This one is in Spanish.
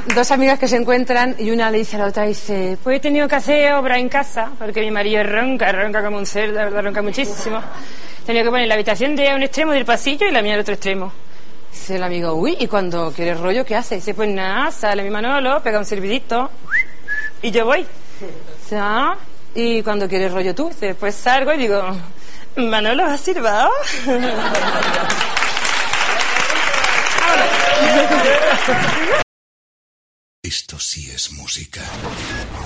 Dos amigas que se encuentran y una le dice a la otra, dice, pues he tenido que hacer obra en casa porque mi marido ronca como un cerdo, la verdad ronca muchísimo. He tenido que poner la habitación de un extremo del pasillo y la mía al otro extremo. Dice el amigo, uy, ¿y cuando quieres rollo qué hace? Dice, pues nada, sale mi Manolo, pega un servidito y yo voy. Dice, ah, ¿y cuando quieres rollo tú? Dice, pues salgo y digo, Manolo, ¿has silbado? Esto sí es música.